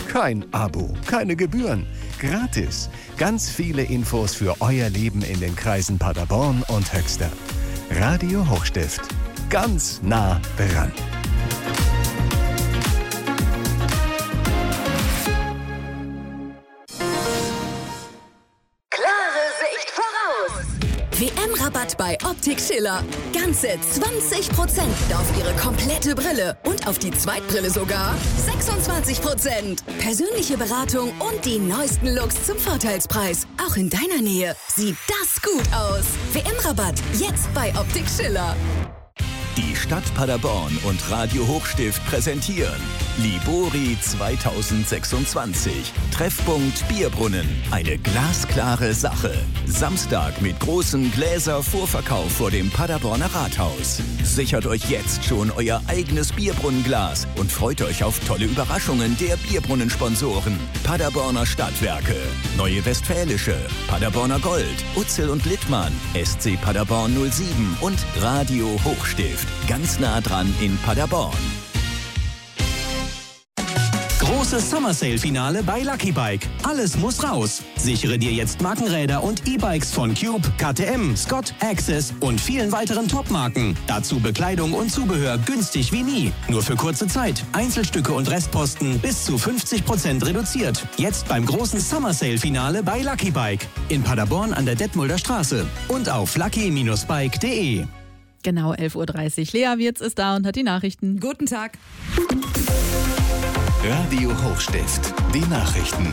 Kein Abo, keine Gebühren, gratis. Ganz viele Infos für euer Leben in den Kreisen Paderborn und Höxter. Radio Hochstift. Ganz nah dran. WM-Rabatt bei Optik Schiller. Ganze 20% auf Ihre komplette Brille und auf die Zweitbrille sogar 26%. Persönliche Beratung und die neuesten Looks zum Vorteilspreis. Auch in deiner Nähe sieht das gut aus. WM-Rabatt jetzt bei Optik Schiller. Die Stadt Paderborn und Radio Hochstift präsentieren Libori 2026. Treffpunkt Bierbrunnen. Eine glasklare Sache. Samstag mit großem Gläser-Vorverkauf vor dem Paderborner Rathaus. Sichert euch jetzt schon euer eigenes Bierbrunnenglas und freut euch auf tolle Überraschungen der Bierbrunnensponsoren. Paderborner Stadtwerke, Neue Westfälische, Paderborner Gold, Utzel und Littmann, SC Paderborn 07 und Radio Hochstift. Ganz nah dran in Paderborn. Großes Summer Sale Finale bei Lucky Bike. Alles muss raus. Sichere dir jetzt Markenräder und E-Bikes von Cube, KTM, Scott, Access und vielen weiteren Top-Marken. Dazu Bekleidung und Zubehör günstig wie nie. Nur für kurze Zeit. Einzelstücke und Restposten bis zu 50% reduziert. Jetzt beim großen Summer Sale Finale bei Lucky Bike. In Paderborn an der Detmolder Straße. Und auf lucky-bike.de. Genau, 11.30 Uhr. Lea Wirz ist da und hat die Nachrichten. Guten Tag. Radio Hochstift. Die Nachrichten.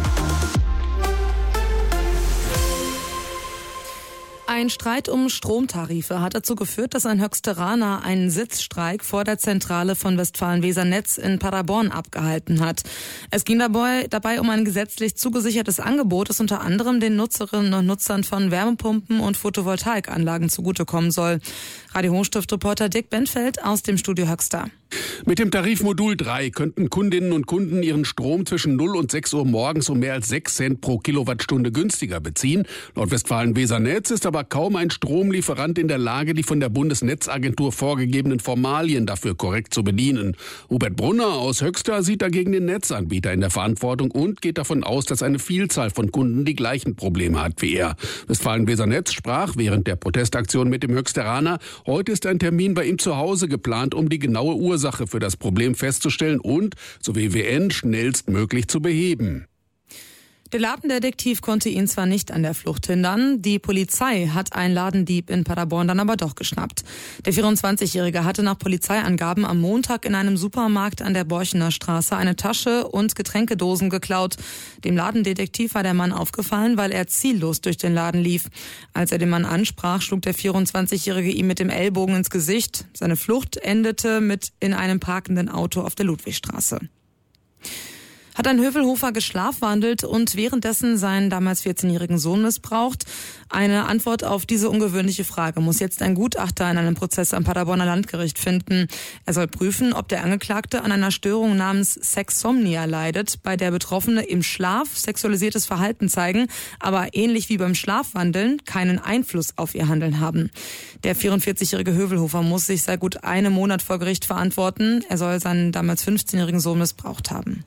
Ein Streit um Stromtarife hat dazu geführt, dass ein Höxteraner einen Sitzstreik vor der Zentrale von Westfalen-Weser-Netz in Paderborn abgehalten hat. Es ging dabei um ein gesetzlich zugesichertes Angebot, das unter anderem den Nutzerinnen und Nutzern von Wärmepumpen und Photovoltaikanlagen zugutekommen soll. Radio Hochstift-Reporter Dick Benfeld aus dem Studio Höxter. Mit dem Tarifmodul 3 könnten Kundinnen und Kunden ihren Strom zwischen 0 und 6 Uhr morgens um mehr als 6 Cent pro Kilowattstunde günstiger beziehen. Laut Westfalen-Weser-Netz ist aber kaum ein Stromlieferant in der Lage, die von der Bundesnetzagentur vorgegebenen Formalien dafür korrekt zu bedienen. Hubert Brunner aus Höxter sieht dagegen den Netzanbieter in der Verantwortung und geht davon aus, dass eine Vielzahl von Kunden die gleichen Probleme hat wie er. Westfalen-Weser-Netz sprach während der Protestaktion mit dem Höxteraner. Heute ist ein Termin bei ihm zu Hause geplant, um die genaue Ursache für das Problem festzustellen und, so wie WN, schnellstmöglich zu beheben. Der Ladendetektiv konnte ihn zwar nicht an der Flucht hindern, die Polizei hat einen Ladendieb in Paderborn dann aber doch geschnappt. Der 24-Jährige hatte nach Polizeiangaben am Montag in einem Supermarkt an der Borchener Straße eine Tasche und Getränkedosen geklaut. Dem Ladendetektiv war der Mann aufgefallen, weil er ziellos durch den Laden lief. Als er den Mann ansprach, schlug der 24-Jährige ihm mit dem Ellbogen ins Gesicht. Seine Flucht endete mit in einem parkenden Auto auf der Ludwigstraße. Hat ein Hövelhofer geschlafwandelt und währenddessen seinen damals 14-jährigen Sohn missbraucht? Eine Antwort auf diese ungewöhnliche Frage muss jetzt ein Gutachter in einem Prozess am Paderborner Landgericht finden. Er soll prüfen, ob der Angeklagte an einer Störung namens Sexsomnia leidet, bei der Betroffene im Schlaf sexualisiertes Verhalten zeigen, aber ähnlich wie beim Schlafwandeln keinen Einfluss auf ihr Handeln haben. Der 44-jährige Hövelhofer muss sich seit gut einem Monat vor Gericht verantworten. Er soll seinen damals 15-jährigen Sohn missbraucht haben.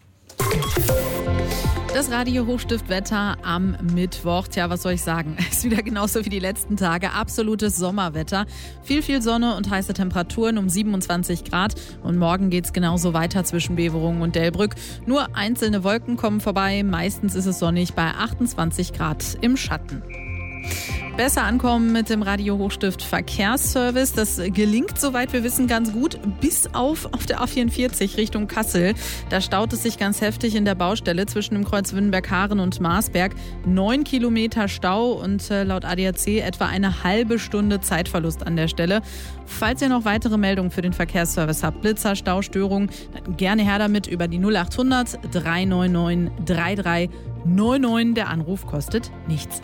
Das Radio Hochstift-Wetter am Mittwoch. Tja, was soll ich sagen? Ist wieder genauso wie die letzten Tage. Absolutes Sommerwetter. Viel Sonne und heiße Temperaturen um 27 Grad. Und morgen geht's genauso weiter zwischen Beverungen und Delbrück. Nur einzelne Wolken kommen vorbei. Meistens ist es sonnig bei 28 Grad im Schatten. Besser ankommen mit dem Radio Hochstift Verkehrsservice. Das gelingt, soweit wir wissen, ganz gut, bis auf der A44 Richtung Kassel. Da staut es sich ganz heftig in der Baustelle zwischen dem Kreuz Wünnenberg-Haaren und Marsberg. 9 Kilometer Stau und laut ADAC etwa eine halbe Stunde Zeitverlust an der Stelle. Falls ihr noch weitere Meldungen für den Verkehrsservice habt, Blitzer, Staustörungen, dann gerne her damit über die 0800 399 3399. Der Anruf kostet nichts.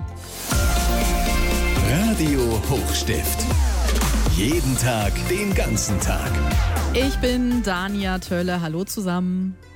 Radio Hochstift. Jeden Tag, den ganzen Tag. Ich bin Dania Tölle. Hallo zusammen.